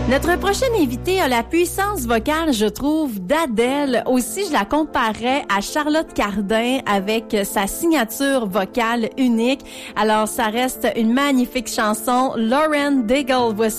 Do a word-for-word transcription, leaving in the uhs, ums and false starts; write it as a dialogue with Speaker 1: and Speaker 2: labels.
Speaker 1: Notre prochaine invitée a la puissance vocale, je trouve, d'Adèle. Aussi, je la comparais à Charlotte Cardin avec sa signature vocale unique. Alors, ça reste une magnifique chanson. Lauren Daigle, voici.